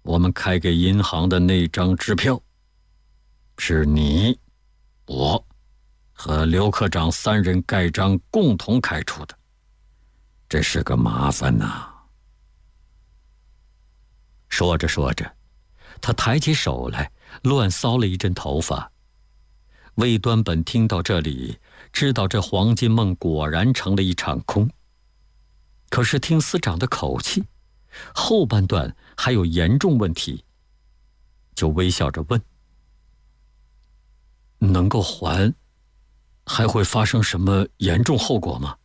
我们开给银行的那张支票，是你、我和刘科长3人盖章共同开出的，这是个麻烦呐。说着说着，他抬起手来，乱搔了一阵头发。魏端本听到这里，知道这黄金梦果然成了一场空。可是听司长的口气，后半段还有严重问题，就微笑着问：能够还，还会发生什么严重后果吗？